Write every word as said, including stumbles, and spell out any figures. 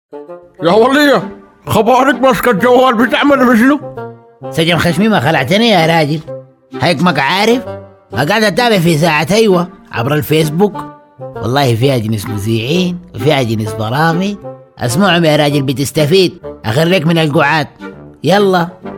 يا ولية، خبرك ماسكة الجوال بتعمل بشنو؟ سجن خشمي ما خلعتني يا راجل. هيك ما عارف، ما قاعد اتابع في ساعة ايوه عبر الفيسبوك. والله فيها جنس مذيعين وفيها جنس برامج، اسمعهم يا راجل بتستفيد. اخرك من القعاد. يلا